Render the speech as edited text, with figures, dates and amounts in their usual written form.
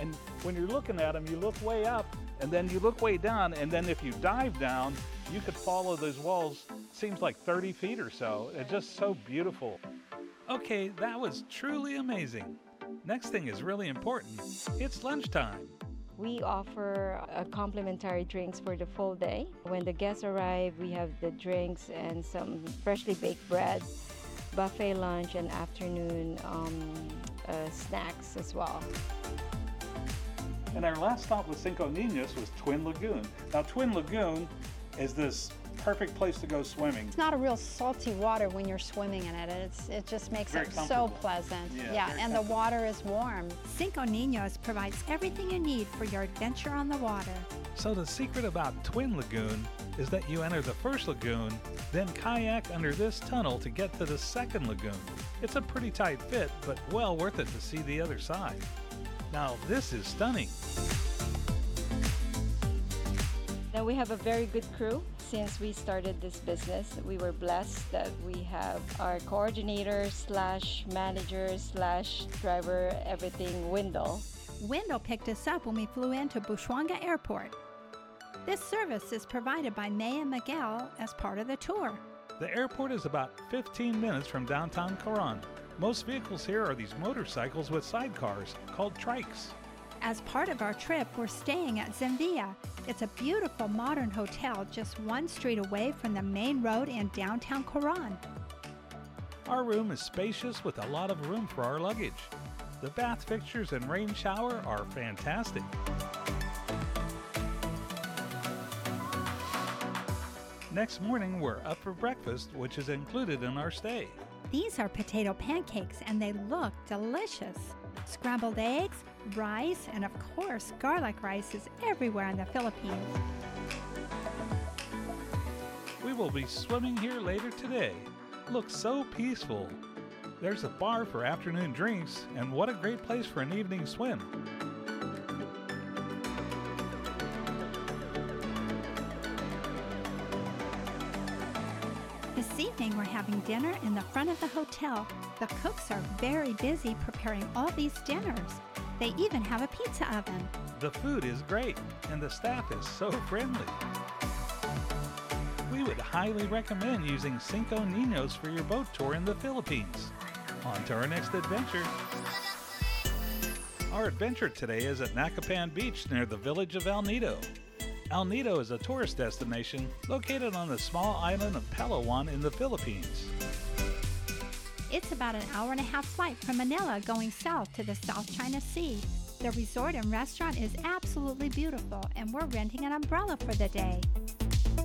And when you're looking at them, you look way up, and then you look way down, and then if you dive down, you could follow those walls, seems like 30 feet or so. It's just so beautiful. Okay, that was truly amazing. Next thing is really important. It's lunchtime. We offer complimentary drinks for the full day. When the guests arrive, we have the drinks and some freshly baked bread, buffet lunch, and afternoon snacks as well. And our last stop with Cinco Niños was Twin Lagoon. Now, Twin Lagoon is this perfect place to go swimming. It's not a real salty water when you're swimming in it. It just makes it so pleasant. Yeah, and the water is warm. Cinco Niños provides everything you need for your adventure on the water. So the secret about Twin Lagoon is that you enter the first lagoon, then kayak under this tunnel to get to the second lagoon. It's a pretty tight fit, but well worth it to see the other side. Now this is stunning. Now we have a very good crew. Since we started this business, we were blessed that we have our coordinator slash manager slash driver, everything, Wendell. Wendell picked us up when we flew into Bushwanga Airport. This service is provided by May and Miguel as part of the tour. The airport is about 15 minutes from downtown Coron. Most vehicles here are these motorcycles with sidecars called trikes. As part of our trip, we're staying at Zenvia. It's a beautiful modern hotel just one street away from the main road in downtown Coron. Our room is spacious with a lot of room for our luggage. The bath fixtures and rain shower are fantastic. Next morning, we're up for breakfast, which is included in our stay. These are potato pancakes and they look delicious. Scrambled eggs, rice, and of course, garlic rice is everywhere in the Philippines. We will be swimming here later today. Looks so peaceful. There's a bar for afternoon drinks, and what a great place for an evening swim. This evening we're having dinner in the front of the hotel. The cooks are very busy preparing all these dinners. They even have a pizza oven. The food is great, and the staff is so friendly. We would highly recommend using Cinco Niños for your boat tour in the Philippines. On to our next adventure. Our adventure today is at Nacapan Beach near the village of El Nido. El Nido is a tourist destination located on the small island of Palawan in the Philippines. It's about an hour-and-a-half flight from Manila going south to the South China Sea. The resort and restaurant is absolutely beautiful, and we're renting an umbrella for the day.